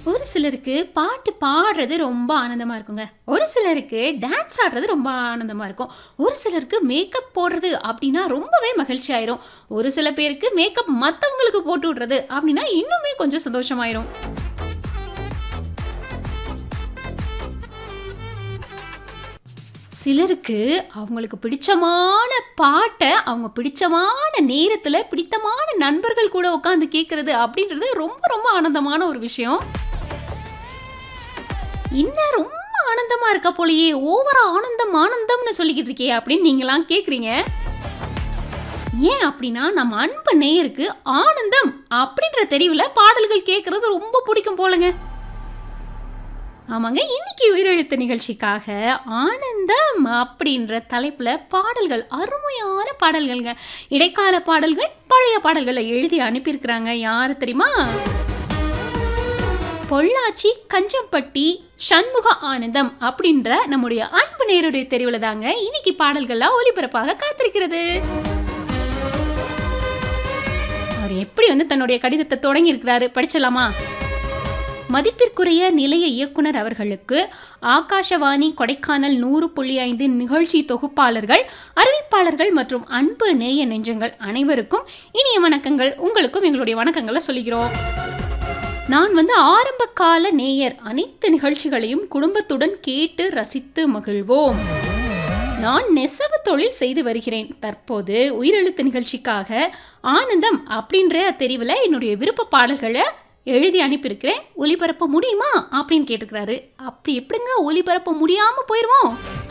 ஒரு சிலருக்கு பாட்டு பாடுறது ரொம்ப ஆனந்தமா இருக்குங்க. ஒரு சிலருக்கு டான்ஸ் ஆடுறது ரொம்ப ஆனந்தமா இருக்கும். ஒரு சிலருக்கு மேக்கப் போடுறது அப்படின்னா ரொம்பவே மகிழ்ச்சி ஆயிரும். ஒரு சில பேருக்கு மேக்கப் மத்தவங்களுக்கு போட்டு விடுறது அப்படின்னா இன்னுமே கொஞ்சம் சந்தோஷமாயிரும். சிலருக்கு அவங்களுக்கு பிடிச்சமான பாட்டை அவங்க பிடிச்சமான நேரத்துல பிடித்தமான நண்பர்கள் கூட உட்காந்து கேட்கறது அப்படின்றது ரொம்ப ரொம்ப ஆனந்தமான ஒரு விஷயம். இன்னும் ரொம்ப ஆனந்தமா இருக்கா போலயே, ஓவரா ஆனந்தம் ஆனந்தம்னு சொல்லிக்கிட்டு இருக்கே அப்படின்னு நீங்களாம் கேக்குறீங்க. ஏன் அப்படின்னா நம்ம அன்பு நேயருக்கு ஆனந்தம் அப்படின்ற தெரிவுல பாடல்கள் கேட்கறது ரொம்ப பிடிக்கும் போலங்க. ஆமாங்க, இன்னைக்கு உயிரெழுத்து நிகழ்ச்சிக்காக ஆனந்தம் அப்படின்ற தலைப்புல பாடல்கள், அருமையான பாடல்கள்ங்க. இடைக்கால பாடல்கள், பழைய பாடல்களை எழுதி அனுப்பியிருக்கிறாங்க. யாரு தெரியுமா? பொள்ளாச்சி கஞ்சம்பட்டி சண்முக ஆனந்தம் அப்படின்ற நம்முடைய அன்பு நேருடைய தெரிவுல தாங்க இன்னைக்கு பாடல்கள்லாம் ஒலிபரப்பாக காத்திருக்கிறது. அவர் எப்படி தன்னுடைய கடிதத்தை தொடங்கி இருக்கிறாரு, படிச்சலாமா? மதிப்பிற்குரிய நிலைய இயக்குனர் அவர்களுக்கு ஆகாஷவாணி கொடைக்கானல் 100.5 நிகழ்ச்சி தொகுப்பாளர்கள், அறிவிப்பாளர்கள் மற்றும் அன்பு நேய நெஞ்சங்கள் அனைவருக்கும் இனிய வணக்கங்கள். உங்களுக்கும் எங்களுடைய வணக்கங்களை சொல்லிக்கிறோம். நான் ஆரம்ப கால நேயர். அனைத்து நிகழ்ச்சிகளையும் குடும்பத்துடன் கேட்டு ரசித்து மகிழ்வோம். நான் நெசவு தொழில் செய்து வருகிறேன். தற்போது உயிரெழுத்து நிகழ்ச்சிக்காக ஆனந்தம் அப்படின்ற தெரிவில் என்னுடைய விருப்ப பாடல்களை எழுதி அனுப்பியிருக்கிறேன். ஒலிபரப்ப முடியுமா அப்படின்னு கேட்டுக்கிறாரு. அப்படி எப்படிங்க ஒலிபரப்ப முடியாமல் போயிடுவோம்?